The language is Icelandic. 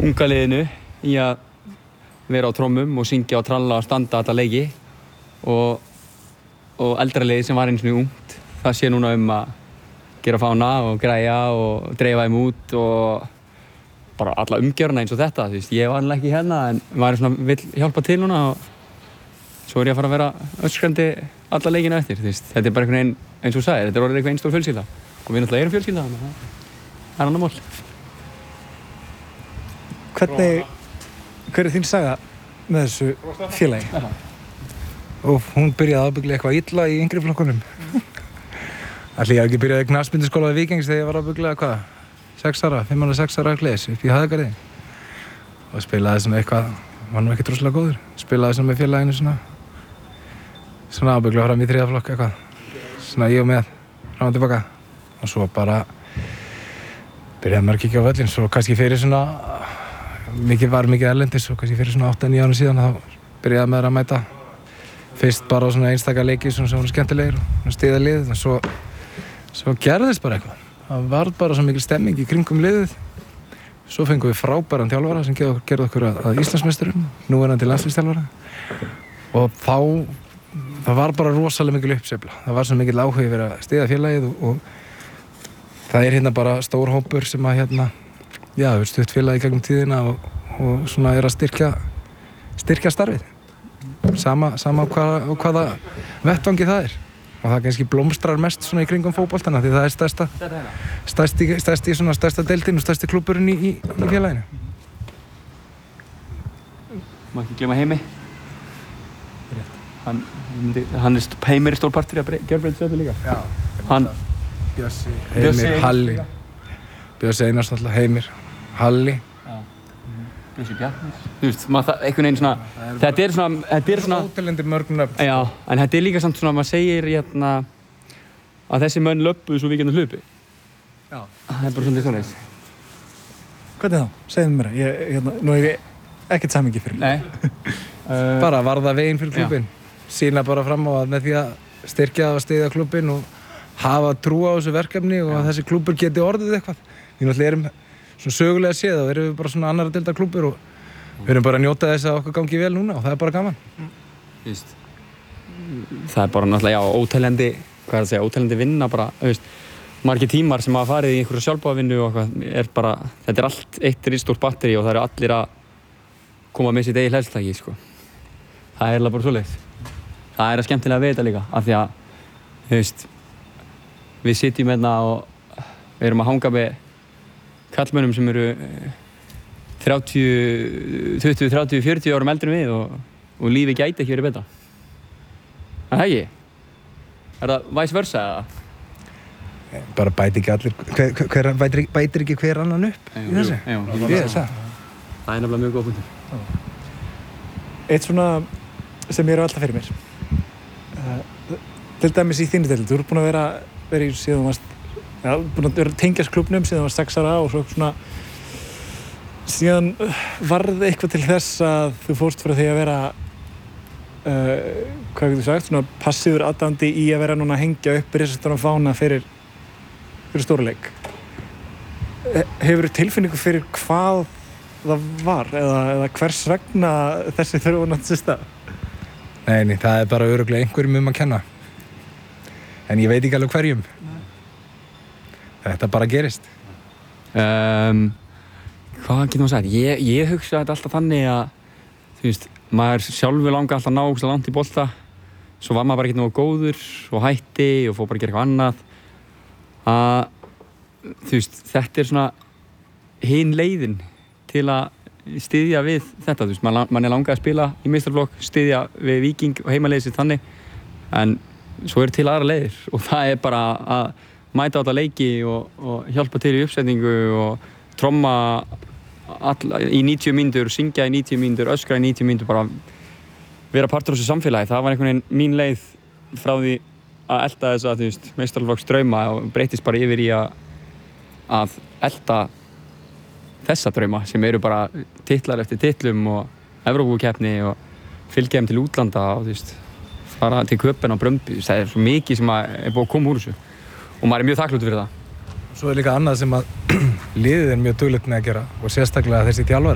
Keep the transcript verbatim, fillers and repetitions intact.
unga liðinu í að vera á trommum og syngja og tralla og standa alla leiki og, og eldra liði sem var eins og ungt, það sé núna um að gera fána og græja og dreifa þeim út og bara alla umgjörna eins og þetta, þú veist, ég var alveg ekki hérna en maður svona vill hjálpa til núna og svo er ég að fara að vera öskrandi alla leikina eftir, þú veist, þetta er bara einhvern veginn eins og þú sagðir, þetta er orðið eitthvað einn stór fjölskylda og við náttúrulega erum fjölskylda, þannig að það er annar mál. Hvernig, hver er þín saga með þessu félagi? Og hún byrjaði ábygglega eitthvað illa í yngri flokkunum. Ætli ég hafi ekki byrjaði knattspyrnuskóla í Víkings þegar ég var ábygglega hvað, sex ára, fimm ára, sex ára gleðis upp í Hagagarði. Og spilaði svona eitthvað, var nú ekki droslega góður. Spilaði svona með félaginu svona, svona ábygglega fram í þriðja flokk eitthvað. Svona ég og með, fram og tilbaka. Og svo bara byrjaði maður að kíkja á völlinn, svo kannski fyrir svona, mikið var mikið erlendis og kannski fyrir svona átta níu árum síðan þá byrjaði maður að mæta fyrst bara á svona einstaka leiki svona sem voru skemmtilegir og stiða liðið og svo, svo gerðist bara eitthvað. Það var bara svo mikil stemming í kringum liðið. Svo fengum við frábæran þjálfara sem gerði, gerði okkur að, að Íslandsmeisturum, núverandi landsliðsþjálfara og þá, það var bara rosalega mikil uppsveifla. Það var svo mikil áhugi fyrir að stiða félagið og, og það er hérna bara stór hópur sem að hérna já, við stutt félagið gegnum tíðina og, og svona er að styrkja, styrkja starfið. Sama, sama hvað, hvaða vettvangi það er. Og það kannski blómstrar mest svona í kringum fótboltana því það er stærsta, stærsti, stærsti, svona stærsta deildin og stærsti klúbburinn í, í, í félaginu. Má ekki gleyma Heimi. Hann, hann er Heimir er stór partur í að gjörbreyta þetta líka. Já. Hann, Bjössi, Heimir, Halli. Bjössi Einars náttúrulega, Heimir, Halli. Bjössi Bjarnar. Þú veist, maður það, einhvern veginn svona, þetta er svona, þetta er svona... Ótelendir mörg nöfn. Já, en þetta er líka samt svona, maður segir hérna að þessi menn löbbuðu svo við getum hlupi. Já. Það er bara svona svona þess. Hvernig þá? Segðu mér það, ég, hérna, nú hef ég ekkert samhengi fyrir. Nei. uh, bara varða veginn fyrir klúbbinn. Sýna bara fram á að með því að styrkja og styðja klúbbinn og hafa trú á þessu verkefni og að þessi klúbbur geti orðið eitthvað. Við náttúrulega erum svona sögulega séð og erum við bara svona annarra deildar klúbbur og við erum bara að njóta þess að okkur gangi vel núna og það er bara gaman. Just. Það er bara náttúrulega, já, óteljandi, hvað er að segja, óteljandi vinna bara, þú veist, margir tímar sem hafa farið í einhverju sjálfboðavinnu og eitthvað, er bara, þetta er allt eitt ristórt batteri og það eru allir að koma með sitt eigið hleðslutæki, sko. Það er eiginlega bara svoleiðis. Það er að skemmtilega við þetta líka, af því að, þú veist, við sitjum hérna og við erum að hanga með kallmönnum sem eru þrjátíu, tuttugu, þrjátíu, fjörutíu árum eldri en við og, og lífið gæti ekki verið betra. Er það ekki? Er það vice versa eða? Bara bæti ekki allir, hver, hver, bætir, bætir ekki hver annan upp í þessu? Já, já, ég er það. Það er nefnilega mjög góð punktur. Eitt svona sem ég er að velta fyrir mér. Uh, til dæmis í þínu deild, þú ert búin að vera, vera í síðan þú varst, já, búin að vera tengjast klúbbnum síðan þú varst sex ára og svo svona síðan varð eitthvað til þess að þú fórst frá því að vera uh, hvað getur þú sagt, svona passífur aðdáandi í að vera núna að hengja upp risastóran fána fyrir fyrir stórleik. Hefurðu tilfinningu fyrir hvað það var eða, eða hvers vegna þessi þróun átti sér stað? Nei, nei, það er bara örugglega einhverjum um að kenna. En ég veit ekki alveg hverjum. Þetta bara gerist. Um, hvað getur maður sagt? Ég, ég hugsa þetta alltaf þannig að, þú veist, maður sjálfur langar alltaf að ná svo langt í bolta. Svo var maður bara ekki nógu góður og hætti og fór bara að gera eitthvað annað. Að, þú veist, þetta er svona hin leiðin til að styðja við þetta, þú veist, man, man er langað að spila í meistaraflokk, styðja við Víking og heimaleiðið sitt þannig, en svo eru til aðra leiðir og það er bara að mæta á þetta leiki og, og hjálpa til í uppsetningu og tromma all, í níutíu mínútur, syngja í níutíu mínútur, öskra í níutíu mínútur, bara vera partur á þessu samfélagi. Það var einhvern veginn mín leið frá því að elta þess að, þú veist, meistaraflokksdrauma og breytist bara yfir í að, að elta þessa drauma sem eru bara titlar eftir titlum og Evrópukeppni og fylgja þeim til útlanda og, þú veist, fara til Köpen á Bröndby. Það er svo mikið sem er búið að koma úr þessu og maður er mjög þakkláttur fyrir það. Svo er líka annað sem að liðið er mjög duglegt með að gera og sérstaklega þessi þjálfarar.